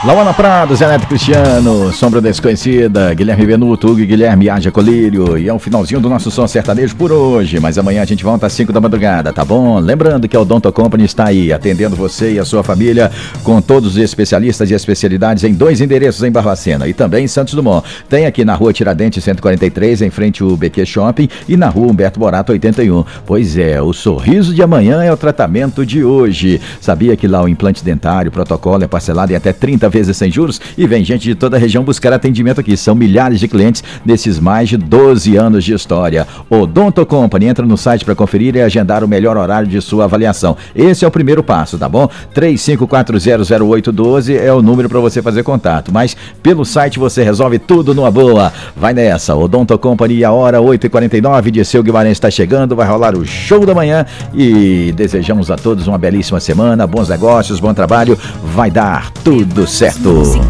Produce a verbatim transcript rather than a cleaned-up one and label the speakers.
Speaker 1: Lauana Prado, Zé Neto Cristiano, Sombra Desconhecida, Guilherme Benuto, Hugo Guilherme, Ágia Colírio. E é o finalzinho do nosso som sertanejo por hoje. Mas amanhã a gente volta às cinco da madrugada, tá bom? Lembrando que a Odonto Company está aí, atendendo você e a sua família, com todos os especialistas e especialidades em dois endereços em Barbacena e também em Santos Dumont. Tem aqui na rua Tiradentes cento e quarenta e três, em frente ao B Q Shopping, e na rua Humberto Borato oitenta e um. Pois é, o sorriso de amanhã é o tratamento de hoje. Sabia que lá o implante dentário, o protocolo é parcelado em até trinta vezes sem juros, e vem gente de toda a região buscar atendimento aqui. São milhares de clientes desses mais de doze anos de história. Odonto Company, entra no site para conferir e agendar o melhor horário de sua avaliação. Esse é o primeiro passo, tá bom? três cinco quatro zero zero oito um dois é o número para você fazer contato, mas pelo site você resolve tudo numa boa. Vai nessa, Odonto Company, a hora oito e quarenta e nove, Dirceu Guimarães está chegando, vai rolar o show da manhã e desejamos a todos uma belíssima semana, bons negócios, bom trabalho, vai dar tudo certo.